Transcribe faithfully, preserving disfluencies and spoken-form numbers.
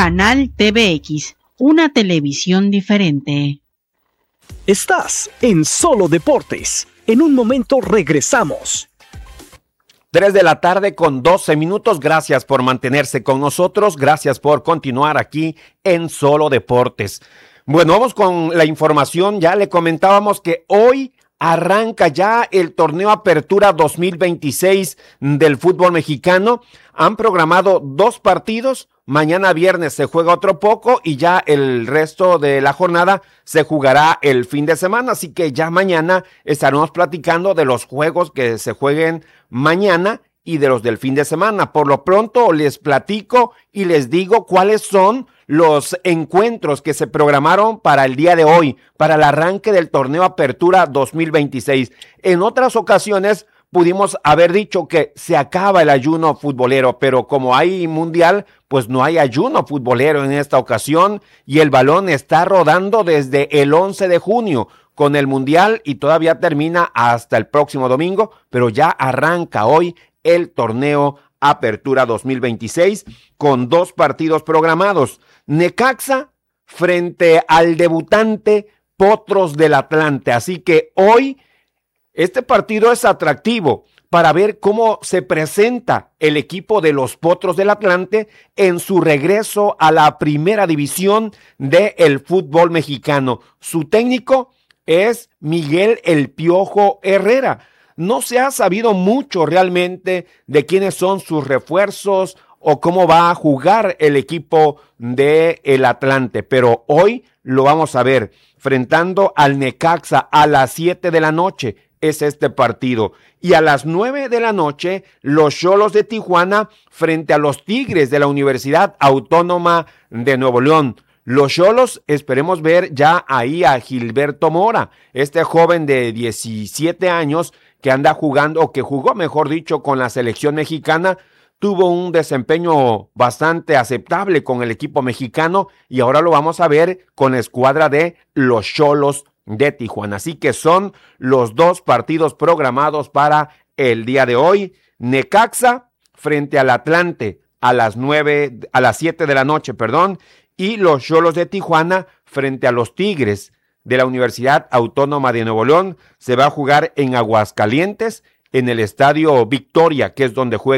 Canal T V X, una televisión diferente. Estás en Solo Deportes. En un momento regresamos. tres de la tarde con doce minutos. Gracias por mantenerse con nosotros. Gracias por continuar aquí en Solo Deportes. Bueno, vamos con la información. Ya le comentábamos que hoy arranca ya el torneo Apertura dos mil veintiséis del fútbol mexicano. Han programado dos partidos. Mañana viernes se juega otro poco y ya el resto de la jornada se jugará el fin de semana. Así que ya mañana estaremos platicando de los juegos que se jueguen mañana y de los del fin de semana. Por lo pronto les platico y les digo cuáles son los encuentros que se programaron para el día de hoy, para el arranque del torneo Apertura dos mil veintiséis. En otras ocasiones pudimos haber dicho que se acaba el ayuno futbolero, pero como hay mundial, pues no hay ayuno futbolero en esta ocasión y el balón está rodando desde el once de junio con el mundial y todavía termina hasta el próximo domingo, pero ya arranca hoy el torneo Apertura dos mil veintiséis con dos partidos programados. Necaxa frente al debutante Potros del Atlante. Así que hoy este partido es atractivo para ver cómo se presenta el equipo de los Potros del Atlante en su regreso a la primera división del fútbol mexicano. Su técnico es Miguel El Piojo Herrera. No se ha sabido mucho realmente de quiénes son sus refuerzos o cómo va a jugar el equipo de el Atlante, pero hoy lo vamos a ver enfrentando al Necaxa a las siete de la noche. Es este partido. Y a las nueve de la noche, los Xolos de Tijuana frente a los Tigres de la Universidad Autónoma de Nuevo León. Los Xolos, esperemos ver ya ahí a Gilberto Mora, este joven de diecisiete años que anda jugando, o que jugó, mejor dicho, con la selección mexicana. Tuvo un desempeño bastante aceptable con el equipo mexicano y ahora lo vamos a ver con la escuadra de los Xolos de Tijuana. Así que son los dos partidos programados para el día de hoy. Necaxa frente al Atlante a las nueve, a las siete de la noche, perdón, y los Xolos de Tijuana frente a los Tigres de la Universidad Autónoma de Nuevo León. Se va a jugar en Aguascalientes, en el Estadio Victoria, que es donde juega